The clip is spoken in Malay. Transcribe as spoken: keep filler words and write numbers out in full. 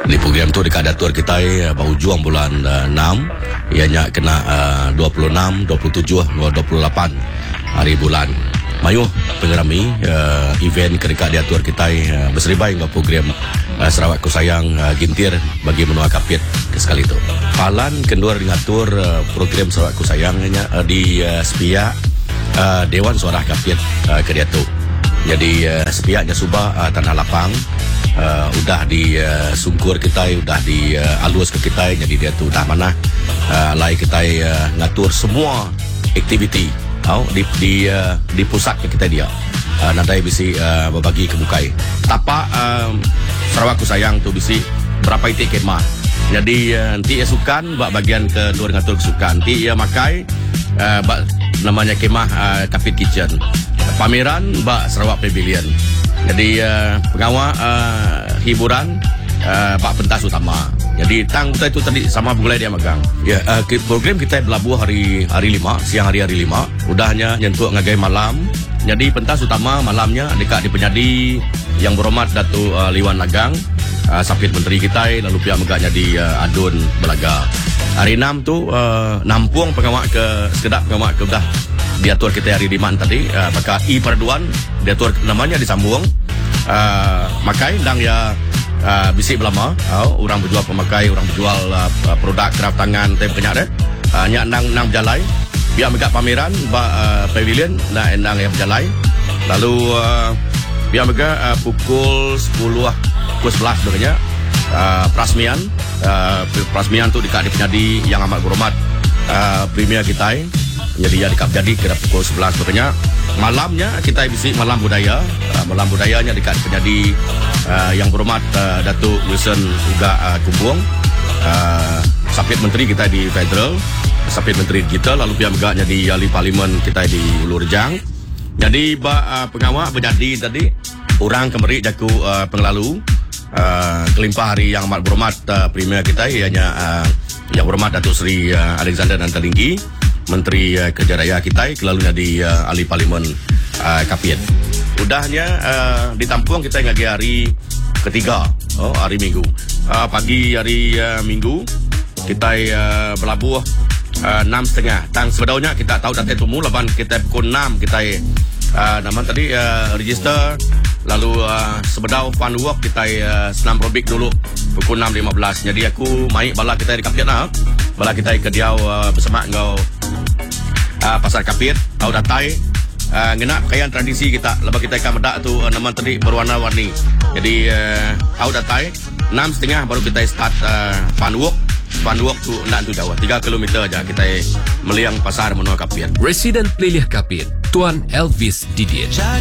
Di program tu dekat datur kita uh, berhujung bulan uh, enam, ianya kena uh, dua puluh enam, dua puluh tujuh, dua puluh lapan hari bulan. Mayuh pengerami uh, event kedekat diatur kita uh, berseribai dengan program uh, Sarawak Ku Sayang uh, Gintir bagi menua kapit ke sekali itu. Palan kendua ngatur uh, program Sarawak Ku Sayang uh, di uh, sepihak uh, Dewan Suara Kapit uh, ke dia tu. Jadi uh, sepihaknya subah uh, tanah lapang uh, udah di uh, sungkur kita, udah di uh, alus ke kita, jadi dia tu dah mana uh, lai kita uh, ngatur semua aktiviti oh, di di uh, di pusat ke kita dia. Uh, nanti bisi uh, berbagi ke bukai. Tapak um, Sarawak Ku Sayang tu bisi berapa itu kemah. Jadi uh, nanti ia sukan bak bagian ke luar ngatur kesukan. Nanti ia makai uh, bak namanya kemah uh, Kapit Kitchen. Pameran bak Sarawak Pavilion. Jadi uh, pengawal uh, hiburan uh, bak pentas utama. Jadi tang kita itu tadi sama mulai dia megang. Ya, uh, program kita berlabuh hari hari lima, siang hari hari lima. Udahnya nyentuh ngagai malam. Jadi pentas utama malamnya dekat di penyadi yang berhormat Datuk uh, Liwan Nagang, uh, Sapit Menteri kita, lalu pihak megaknya di uh, Adun Belaga. Hari enam tu uh, nampung pengawal ke sekedap pengawal ke udah diatur kita hari lima tadi, uh, maka I Perduan diatur namanya disambung. Uh, makai dan ya uh, bisik belama, uh, orang berjual pemakai, orang berjual uh, produk kraft tangan, tem kenyak deh. Uh, nyak nang nang berjalai, biar megak pameran ba uh, pavilion nah nang yang berjalai. Lalu uh, biar megak uh, pukul sepuluh pukul sebelas sebenarnya uh, prasmian, uh, prasmian tu dekat di penyadi yang amat berhormat uh, premier kita. Jadi ya dekat jadi kira pukul sebelas betulnya. Malamnya kita bisi malam budaya. Uh, malam budayanya dekat penyadi uh, yang berhormat uh, Datuk Wilson juga uh, Kumbung. Uh, Sapit Menteri kita di Federal, Sapit Menteri kita, lalu pihak megaknya di ahli parlimen kita di Ulu Rejang. Jadi ba uh, pengawal berjadi tadi orang kemeri jaku uh, penglalu uh, kelimpah hari yang amat berhormat uh, premier kita ianya uh, yang berhormat Datuk Seri uh, Alexander Nantalinggi, Menteri uh, Kerja Raya kita, kelalunya di uh, ahli parlimen uh, Kapit. Udahnya uh, ditampung kita ngagi hari ketiga, oh hari Minggu. Uh, pagi hari uh, Minggu kita uh, berlabuh uh, enam setengah. Tang sebetulnya kita tahu datang temu laban kita pukul enam kita uh, nama tadi uh, register. Lalu uh, sebedau fun walk kita uh, senam aerobik dulu pukul enam lima belas. Jadi aku mai bala kita di Kapit lah. Bala kita ke Diau uh, bersama ngau uh, pasar Kapit, au datai uh, ngena pakaian tradisi kita. Lepas kita akan medak tu uh, nama tadi berwarna-warni. Jadi uh, au datai enam setengah baru kita start uh, fun walk. Fun walk tu nak tu jauh tiga kilometer aja kita meliang pasar menua Kapit. Residen Pelilih Kapit, Tuan Elvis Didier.